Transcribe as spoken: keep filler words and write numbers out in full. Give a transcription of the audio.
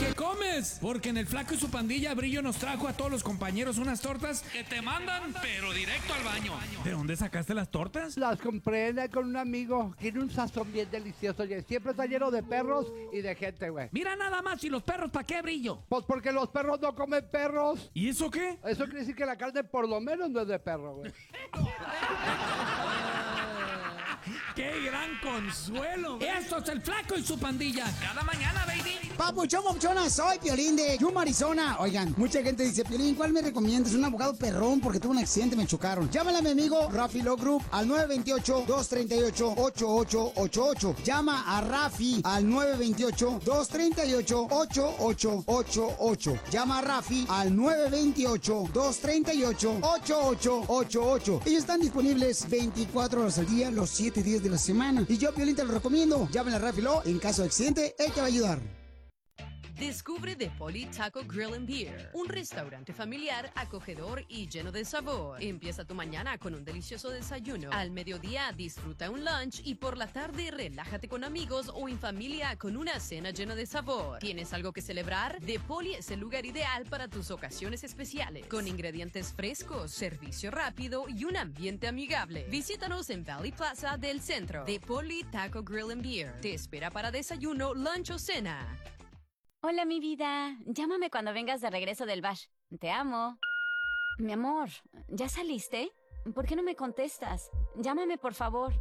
¿Qué comes? Porque en el Flaco y su pandilla Brillo nos trajo a todos los compañeros unas tortas que te mandan, pero directo al baño. ¿De dónde sacaste las tortas? Las compré en- con un amigo. Tiene un sazón bien delicioso, oye. Siempre está lleno de perros y de gente, güey. Mira nada más, ¿y los perros para qué, Brillo? Pues porque los perros no comen perros. ¿Y eso qué? Eso quiere decir que la carne por lo menos no es de perro, güey. ¡Qué gran consuelo! Esto es el Flaco y su pandilla. Cada mañana, baby. Papuchón, papuchona, soy Piolín de Yuma, Arizona. Oigan, mucha gente dice, Piolín, ¿cuál me recomiendas? Un abogado perrón porque tuve un accidente, me chocaron. Llámale a mi amigo Rafi Law Group al nueve dos ocho, dos tres ocho, ocho ocho ocho ocho. Llama a Rafi al nueve dos ocho, dos tres ocho, ocho ocho ocho ocho. Llama a Rafi al nueve dos ocho, dos tres ocho, ocho ocho ocho ocho. Ellos están disponibles veinticuatro horas al día, los siete días de la semana. Y yo, Piolín, te lo recomiendo. Llámale a Rafi Law en caso de accidente, él te va a ayudar. Descubre The Poli Taco Grill and Beer, un restaurante familiar, acogedor y lleno de sabor. Empieza tu mañana con un delicioso desayuno. Al mediodía disfruta un lunch y por la tarde relájate con amigos o en familia con una cena llena de sabor. ¿Tienes algo que celebrar? The Poli es el lugar ideal para tus ocasiones especiales, con ingredientes frescos, servicio rápido y un ambiente amigable. Visítanos en Valley Plaza del centro. The Poli Taco Grill and Beer te espera para desayuno, lunch o cena. Hola, mi vida. Llámame cuando vengas de regreso del bash. Te amo. Mi amor, ¿ya saliste? ¿Por qué no me contestas? Llámame, por favor.